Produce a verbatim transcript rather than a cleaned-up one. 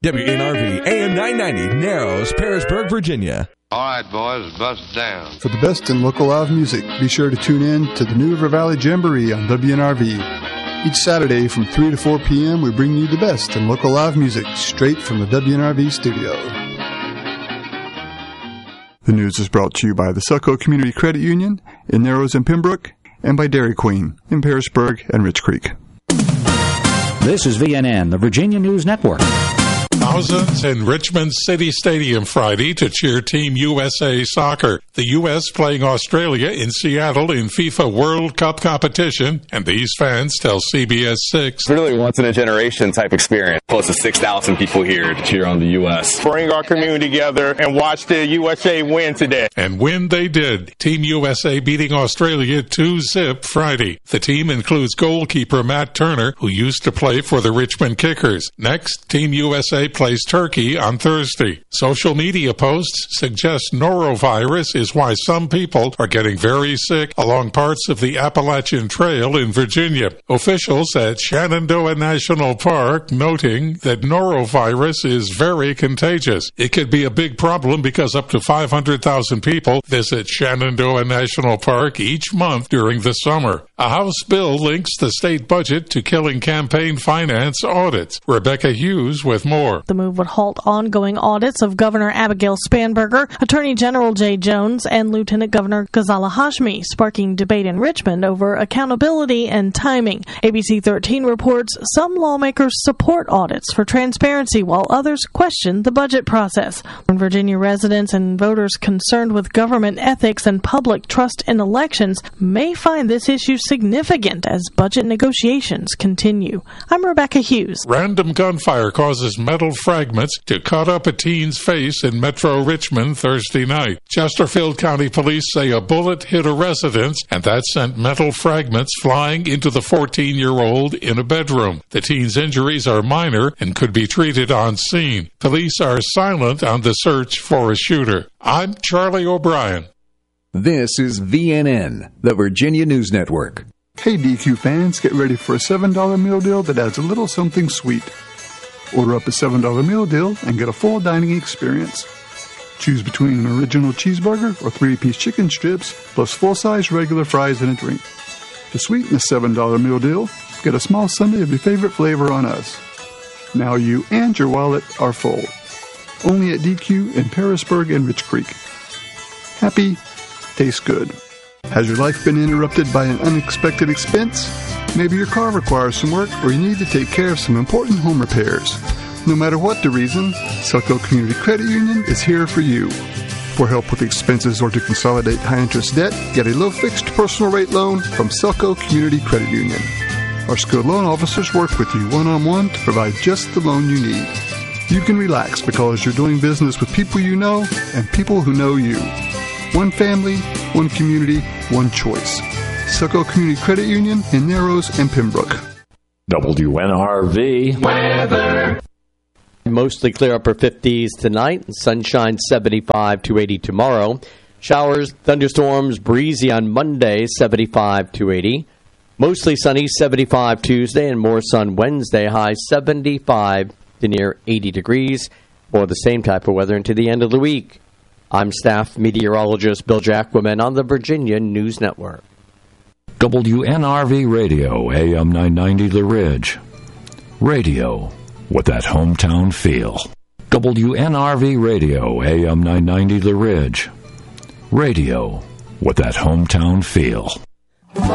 W N R V A M nine ninety, Narrows, Parisburg, Virginia. All right, boys, bust down. For the best in local live music, be sure to tune in to the New River Valley Jamboree on W N R V. Each Saturday from three to four p.m., we bring you the best in local live music straight from the W N R V studio. The news is brought to you by the Selco Community Credit Union in Narrows and Pembroke, and by Dairy Queen in Parisburg and Rich Creek. This is V N N, the Virginia News Network. Thousands in Richmond City Stadium Friday to cheer Team U S A Soccer. The U S playing Australia in Seattle in FIFA World Cup competition, and these fans tell C B S six. It's really once-in-a-generation type experience. Close to six thousand people here to cheer on the U S. Bring our community together and watch the U S A win today. And win they did. Team U S A beating Australia two zip Friday. The team includes goalkeeper Matt Turner, who used to play for the Richmond Kickers. Next, Team U S A plays Turkey on Thursday. Social media posts suggest norovirus is why some people are getting very sick along parts of the Appalachian Trail in Virginia. Officials at Shenandoah National Park noting that norovirus is very contagious. It could be a big problem because up to five hundred thousand people visit Shenandoah National Park each month during the summer. A House bill links the state budget to killing campaign finance audits. Rebecca Hughes with more. The move would halt ongoing audits of Governor Abigail Spanberger, Attorney General Jay Jones, and Lieutenant Governor Ghazala Hashmi, sparking debate in Richmond over accountability and timing. A B C thirteen reports some lawmakers support audits for transparency while others question the budget process. Virginia residents and voters concerned with government ethics and public trust in elections may find this issue significant as budget negotiations continue. I'm Rebecca Hughes. Random gunfire causes metal fragments to cut up a teen's face in Metro Richmond Thursday night. Chesterfield County Police say a bullet hit a residence, and that sent metal fragments flying into the fourteen-year-old in a bedroom. The teen's injuries are minor and could be treated on scene. Police are silent on the search for a shooter. I'm Charlie O'Brien. This is V N N, the Virginia News Network. Hey D Q fans, get ready for a seven dollar meal deal that adds a little something sweet. Order up a seven dollar meal deal and get a full dining experience. Choose between an original cheeseburger or three-piece chicken strips, plus full-size regular fries and a drink. To sweeten the seven dollar meal deal, get a small sundae of your favorite flavor on us. Now you and your wallet are full. Only at D Q in Parisburg and Rich Creek. Happy, tastes good. Has your life been interrupted by an unexpected expense? Maybe your car requires some work, or you need to take care of some important home repairs. No matter what the reason, Selco Community Credit Union is here for you. For help with expenses or to consolidate high-interest debt, get a low-fixed personal rate loan from Selco Community Credit Union. Our skilled loan officers work with you one-on-one to provide just the loan you need. You can relax because you're doing business with people you know and people who know you. One family, one community, one choice. Selco Community Credit Union in Narrows and Pembroke. W N R V weather. Mostly clear upper fifties tonight. Sunshine seventy-five to eighty tomorrow. Showers, thunderstorms, breezy on Monday, seventy-five to eighty. Mostly sunny, seventy-five Tuesday, and more sun Wednesday, high seventy-five to near eighty degrees. Or the same type of weather into the end of the week. I'm staff meteorologist Bill Jacquemin on the Virginia News Network. W N R V Radio, A M nine ninety The Ridge. Radio with that hometown feel. W N R V Radio, A M nine ninety The Ridge. Radio with that hometown feel.